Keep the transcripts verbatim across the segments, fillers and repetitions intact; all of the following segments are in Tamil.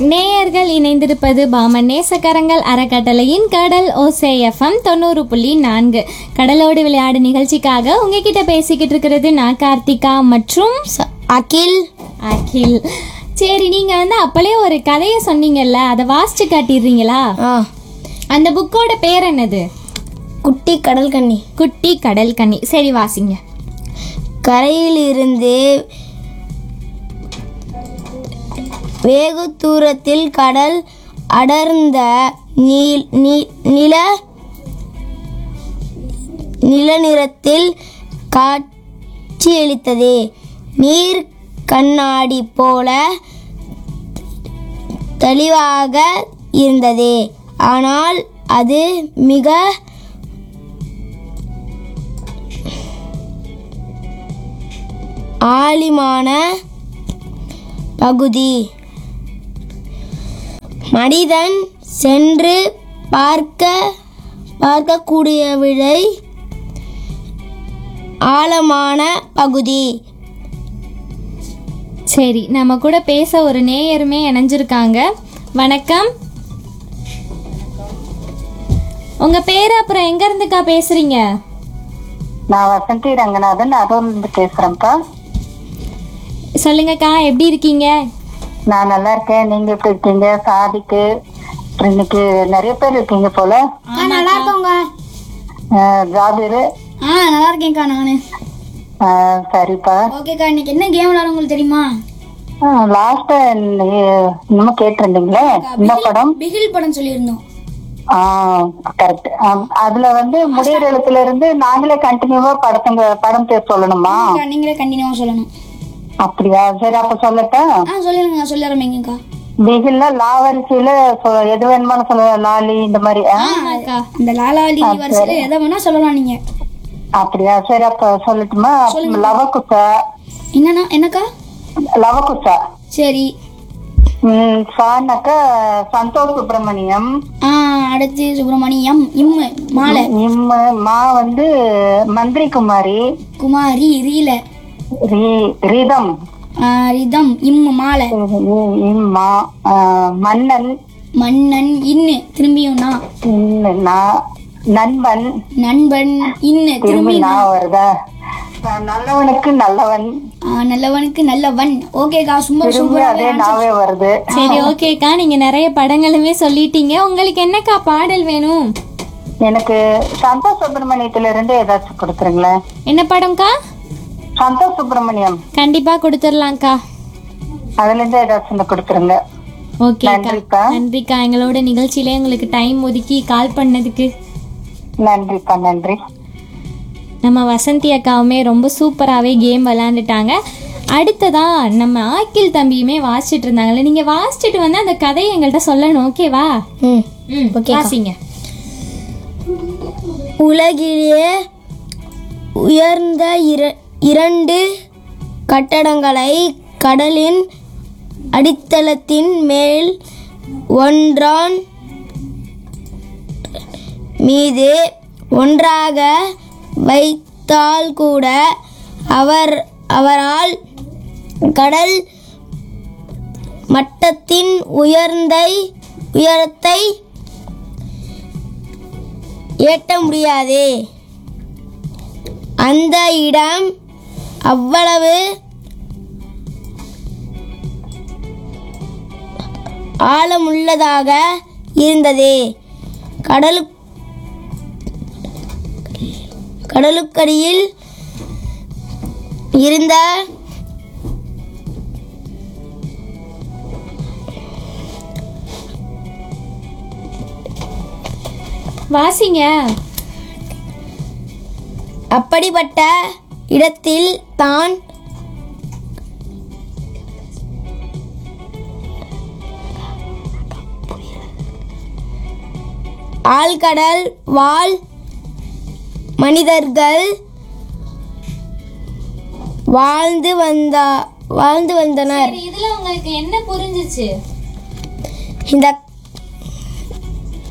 நேயர்கள் இணைந்திருப்பது பாமன் நேசக்கரங்கள் அறக்கட்டளையின் கடல் ஓசை எஃப்எம் தொண்ணூறு புள்ளி நான்கு. கடலோடு விளையாடு நிகழ்ச்சிக்காக உங்ககிட்ட பேசிக்கிட்டு இருக்கிறது நான் கார்த்திகா மற்றும் அகில். அகில், சரி, நீங்க வந்து அப்பளே ஒரு கதையை சொன்னீங்கல்ல, அதை வாசிச்சு காட்டிடுறீங்களா? அந்த புக்கோட பேர் என்னது? குட்டி கடல் கன்னி. குட்டி கடல் கன்னி. சரி, வாசிங்க. கரையில் இருந்து வெகு தூரத்தில் கடல் அடர்ந்த நில நில நிறத்தில் காட்சியளித்தது. நீர் கண்ணாடி போல தெளிவாக இருந்தது. ஆனால் அது மிக ஆழமான பகுதி. மனிதன் சென்று பார்க்க பார்க்கக்கூடியவிடை ஆழமான பகுதி. சரி, நம்ம கூட பேச ஒரு நேயருமே இணைஞ்சிருக்காங்க. வணக்கம். உங்க பேரு அப்புறம் எங்க இருந்துக்கா பேசுறீங்க? நான் வசந்தி ரங்கநாதன் அதூர்ல இருந்து பேசுறேன்ப்பா. சொல்லுங்கக்கா, எப்படி இருக்கீங்க? நான் நல்லா இருக்கேன். நீங்க எப்படி இருக்கீங்க? சாதிக்கு இன்னைக்கு நிறைய பேர் இருக்கீங்க போல. நல்லா இருக்கோங்க. ஜாபிரு. ஆ நல்லா இருக்கேன்க்கா நானு. சரிப்பா. ஓகேக்கா, இன்னைக்கு என்ன கேம் விளையாட உங்களுக்கு தெரியுமா? லாஸ்ட் இன்னும் கேட்டிருந்தீங்களே, இந்த படம் பிகில் படம் சொல்லியிருந்தோம். ஆஹ் கரெக்ட். அதுல வந்து முடிகிற இடத்துல இருந்து நாங்களே கண்டினியூவா படத்துங்க படம் பேர் சொல்லணுமா? நீங்களே கண்டினியூவா சொல்லணும். அப்படியா? சரி, அப்ப சொல்லட்டா? சொல்லுங்க, சொல்ல ஆரம்பிங்கக்கா. பிகில்ல லாவரிசையில எது வேணுமானு சொல்லலாம். லாலி இந்த மாதிரி. இந்த லாலாலி வரிசையில எதை வேணா சொல்லலாம் நீங்க. அப்படியா? சரி, அப்ப சொல்லட்டுமா? லவகுசா. என்னன்னா என்னக்கா? லவகுசா. சரி. உம் சானாக்கா சந்தோஷ் சுப்பிரமணியம். ஆஹ் அடுத்து சுப்பிரமணியம். இம்மு மாலை. இம்மு மா வந்து மந்திரி குமாரி. குமாரி. ரீல ரிதம். ரிதம். இம்மு மாலை. இம்மா. மன்னன். மன்னன். இன்னு திரும்பியும் நண்பன். நண்பன். இன்னு திரும்பி வருதா? நல்லவனுக்கு நல்லவன். நல்லவனுக்கு நல்லவன். ஓகேக்கா, சூப்பர் சூப்பர். அதே நாவே வருது. சரி, ஓகேக்கா, நீங்க நிறைய படங்களுமே சொல்லிட்டீங்க. உங்களுக்கு என்னக்கா பாடல் வேணும்? எனக்கு சந்தோஷ் சுப்பிரமணியத்துல இருந்து ஏதாச்சும் கொடுத்துருங்களேன். என்ன படம்க்கா? சந்தோஷ் சுப்பிரமணியம். கண்டிப்பா கொடுத்துடலாம்க்கா. அதுல இருந்து ஏதாச்சும் கொடுத்துருங்க. ஓகேக்கா, நன்றிக்கா. எங்களோட நிகழ்ச்சியில உங்களுக்கு டைம் ஒதுக்கி கால் பண்ணதுக்கு நன்றிப்பா. நன்றி. நம்ம வசந்தி அக்காவுமே ரொம்ப சூப்பராகவே கேம் விளையாண்டுட்டாங்க. அடுத்ததா நம்ம ஆக்கில் தம்பியுமே வாசிச்சுட்டு இருந்தாங்கல்ல, நீங்க வாசிச்சுட்டு வந்து அந்த கதையை எங்கள்கிட்ட சொல்லணும். ஓகேவா? ம் வாசிங்க. உலகிலேயே உயர்ந்த இரண்டு கட்டடங்களை கடலின் அடித்தளத்தின் மேல் ஒன்றான் மீது ஒன்றாக வைத்தால் கூட அவர் அவரால் கடல் மட்டத்தின் உயர்ந்தை உயரத்தை எட்ட முடியாது. அந்த இடம் அவ்வளவு ஆழமுள்ளதாக இருந்தது. கடலு கடலுக்கடியில் இருந்த வாசிங்க. அப்படிப்பட்ட இடத்தில் தான் ஆழ்கடல் வாழ் மனிதர்கள் வாழ்ந்து வந்த வாழ்ந்து வந்தனர். இதுல உங்களுக்கு என்ன புரிஞ்சுச்சு? இந்த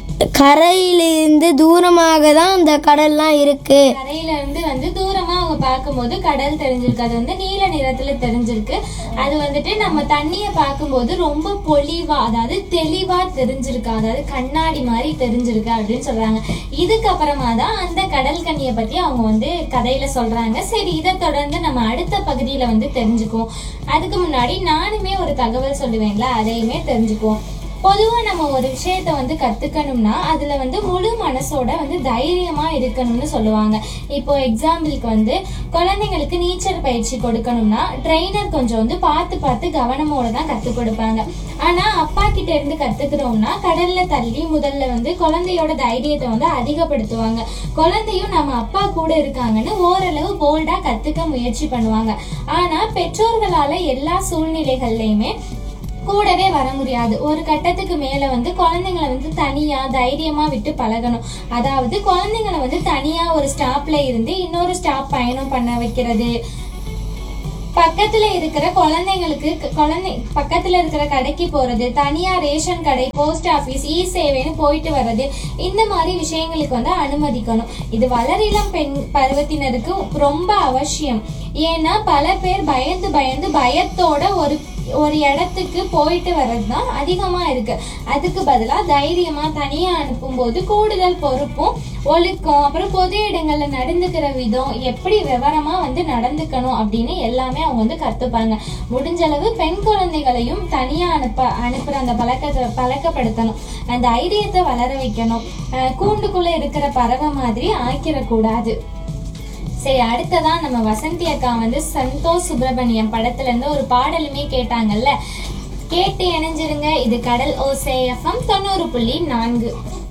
கரையிலிருந்து தூரமாக தான் இந்த கடல்லாம் இருக்கு. கரையில இருந்து வந்து தூரமா அவங்க பார்க்கும்போது கடல் தெரிஞ்சிருக்கு. அது வந்து நீல நிறத்துல தெரிஞ்சிருக்கு. அது வந்துட்டு நம்ம தண்ணிய பார்க்கும்போது ரொம்ப பொலிவா, அதாவது தெளிவா தெரிஞ்சிருக்கு. அதாவது கண்ணாடி மாதிரி தெரிஞ்சிருக்கு அப்படின்னு சொல்றாங்க. இதுக்கப்புறமா தான் அந்த கடல் கன்னியை பத்தி அவங்க வந்து கதையில சொல்றாங்க. சரி, இதை தொடர்ந்து நம்ம அடுத்த பகுதியில வந்து தெரிஞ்சுக்குவோம். அதுக்கு முன்னாடி நானுமே ஒரு தகவல் சொல்லுவேன்ல, அதையுமே தெரிஞ்சுக்குவோம். பொதுவா நம்ம ஒரு விஷயத்த வந்து கத்துக்கணும்னா அதுல வந்து முழு மனசோட வந்து தைரியமா இருக்கணும்னு சொல்லுவாங்க. இப்போ எக்ஸாம்பிளுக்கு வந்து குழந்தைங்களுக்கு நீச்சல் பயிற்சி கொடுக்கணும்னா ட்ரெயினர் கொஞ்சம் வந்து பார்த்து பார்த்து கவனமோட தான் கத்து கொடுப்பாங்க. ஆனா அப்பா கிட்ட இருந்து கத்துக்கிறோம்னா கடல்ல தள்ளி முதல்ல வந்து குழந்தையோட தைரியத்தை வந்து அதிகப்படுத்துவாங்க. குழந்தையும் நம்ம அப்பா கூட இருக்காங்கன்னு ஓரளவு போல்டா கத்துக்க முயற்சி பண்ணுவாங்க. ஆனா பெற்றோர்களால எல்லா சூழ்நிலைகள்லயுமே கூடவே வர முடியாது. ஒரு கட்டத்துக்கு மேல வந்து குழந்தைங்களை வந்து தனியா தைரியமா விட்டு பழகணும். அதாவது குழந்தைங்களை வந்து தனியா ஒரு ஸ்டாப்ல இருந்து இன்னொரு ஸ்டாப் பயணம் பண்ண வைக்கிறது, பக்கத்துல இருக்கிற குழந்தைங்களுக்கு குழந்தை பக்கத்துல இருக்கிற கடைக்கு போறது, தனியா ரேஷன் கடை, போஸ்ட் ஆபீஸ், இ சேவைன்னு போயிட்டு வர்றது, இந்த மாதிரி விஷயங்களுக்கு வந்து அனுமதிக்கணும். இது வளரிளம் பெண் பருவத்தினருக்கு ரொம்ப அவசியம். ஏன்னா பல பேர் பயந்து பயந்து பயத்தோட ஒரு ஒரு இடத்துக்கு போயிட்டு வர்றதுதான் அதிகமா இருக்கு. அதுக்கு பதிலா தைரியமா தனியா அனுப்பும் போது கூடுதல் பொறுப்பும் ஒழுக்கம், அப்புறம் பொது இடங்கள்ல நடந்துக்கிற விதம், எப்படி விவரமா வந்து நடந்துக்கணும் அப்படின்னு எல்லாமே அவங்க வந்து கத்துப்பாங்க. முடிஞ்ச அளவு பெண் குழந்தைகளையும் தனியா அனுப்ப அனுப்புற அந்த பழக்கத்தை பழக்கப்படுத்தணும். அந்த ஐடியத்தை வளர வைக்கணும். கூண்டுக்குள்ள இருக்கிற பறவை மாதிரி ஆக்கிடக்கூடாது. சரி, அடுத்ததான் நம்ம வசந்தி அக்கா வந்து சந்தோஷ் சுப்பிரமணியம் படத்துல இருந்து ஒரு பாடலுமே கேட்டாங்கல்ல, கேட்டு இணைஞ்சிருங்க. இது கடல் ஓசை எஃப்எம் தொண்ணூறு புள்ளி நான்கு.